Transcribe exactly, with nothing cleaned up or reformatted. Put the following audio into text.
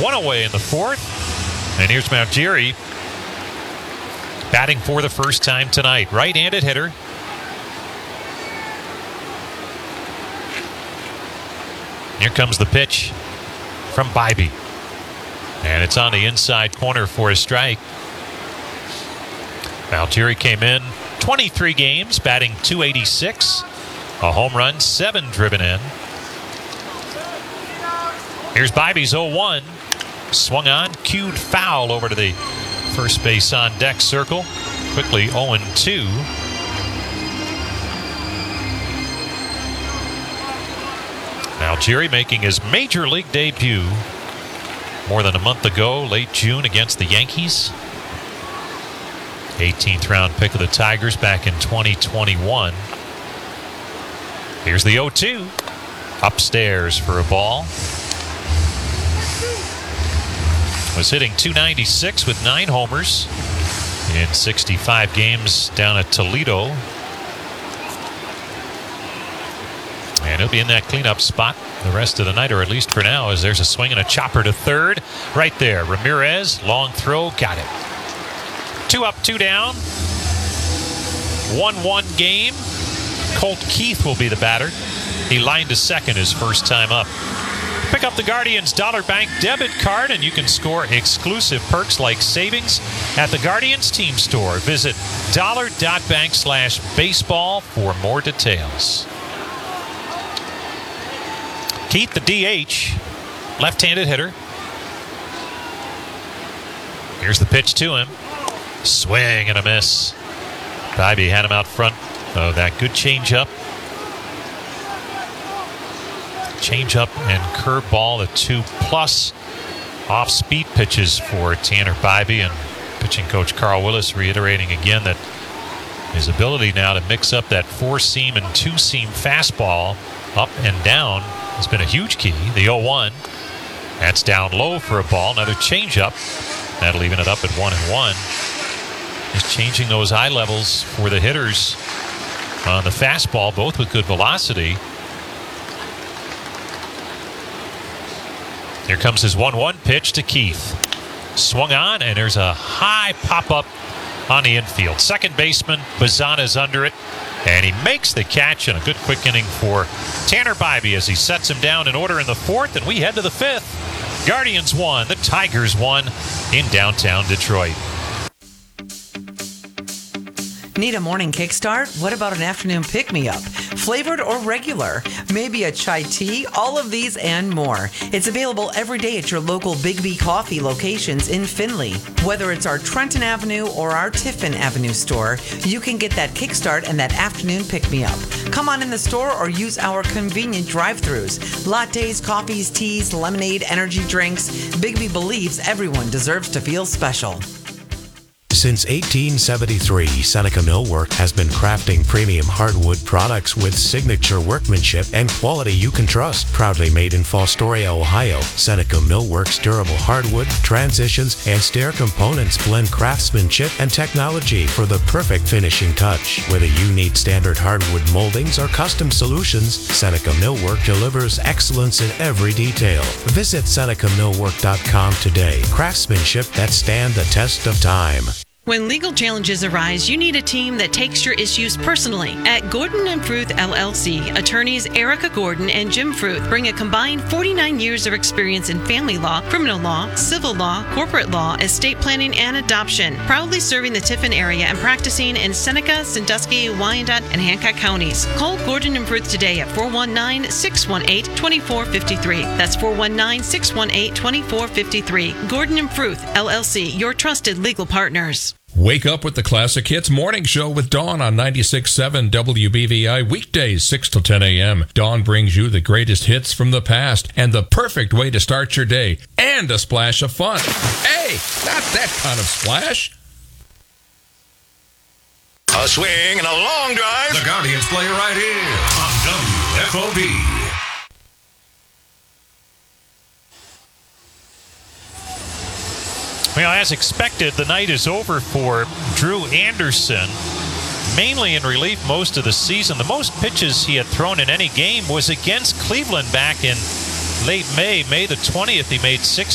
one away in the fourth. And here's Malgeri batting for the first time tonight. Right-handed hitter. Here comes the pitch from Bibee. And it's on the inside corner for a strike. Malgeri came in twenty-three games, batting two eighty-six. A home run, seven driven in. Here's Bibee's oh one. Swung on, cued foul over to the first base on deck circle. Quickly oh two. Malgeri making his major league debut more than a month ago, late June against the Yankees. eighteenth round pick of the Tigers back in twenty twenty-one. Here's the oh two. Upstairs for a ball. Was hitting two ninety-six with nine homers in sixty-five games down at Toledo. And he'll be in that cleanup spot the rest of the night, or at least for now, as there's a swing and a chopper to third. Right there, Ramirez, long throw, got it. Two up, two down. one one game. Colt Keith will be the batter. He lined to second his first time up. Pick up the Guardians Dollar Bank debit card and you can score exclusive perks like savings at the Guardians team store. Visit dollar.bank slash baseball for more details. Keith, the D H, left-handed hitter. Here's the pitch to him. Swing and a miss. Bibee had him out front of that good changeup. Changeup and curveball, the two plus off-speed pitches for Tanner Bibee, and pitching coach Carl Willis reiterating again that his ability now to mix up that four-seam and two-seam fastball up and down has been a huge key. The oh one, that's down low for a ball. Another changeup, that'll even it up at one and one. Just changing those eye levels for the hitters on the fastball, both with good velocity. Here comes his one one pitch to Keith. Swung on, and there's a high pop-up on the infield. Second baseman, Bazan is under it, and he makes the catch, and a good quick inning for Tanner Bibee as he sets him down in order in the fourth, and we head to the fifth. Guardians won, the Tigers won in downtown Detroit. Need a morning kickstart? What about an afternoon pick-me-up? Flavored or regular? Maybe a chai tea? All of these and more. It's available every day at your local Biggby Coffee locations in Findlay. Whether it's our Trenton Avenue or our Tiffin Avenue store, you can get that kickstart and that afternoon pick-me-up. Come on in the store or use our convenient drive-thrus. Lattes, coffees, teas, lemonade, energy drinks. Biggby believes everyone deserves to feel special. Since eighteen seventy-three, Seneca Millwork has been crafting premium hardwood products with signature workmanship and quality you can trust. Proudly made in Fostoria, Ohio, Seneca Millwork's durable hardwood, transitions, and stair components blend craftsmanship and technology for the perfect finishing touch. Whether you need standard hardwood moldings or custom solutions, Seneca Millwork delivers excellence in every detail. Visit Seneca Millwork dot com today. Craftsmanship that stand the test of time. When legal challenges arise, you need a team that takes your issues personally. At Gordon and Fruth L L C, attorneys Erica Gordon and Jim Fruth bring a combined forty-nine years of experience in family law, criminal law, civil law, corporate law, estate planning, and adoption. Proudly serving the Tiffin area and practicing in Seneca, Sandusky, Wyandotte, and Hancock counties. Call Gordon and Fruth today at four one nine, six one eight, two four five three. That's four one nine, six one eight, two four five three. Gordon and Fruth L L C, your trusted legal partners. Wake up with the Classic Hits Morning Show with Dawn on ninety-six point seven W B V I, weekdays six to ten a.m. Dawn brings you the greatest hits from the past and the perfect way to start your day, and a splash of fun. Hey, not that kind of splash. A swing and a long drive. The Guardians play right here on W F O B. Well, as expected, the night is over for Drew Anderson. Mainly in relief most of the season. The most pitches he had thrown in any game was against Cleveland back in late May, May the twentieth. He made six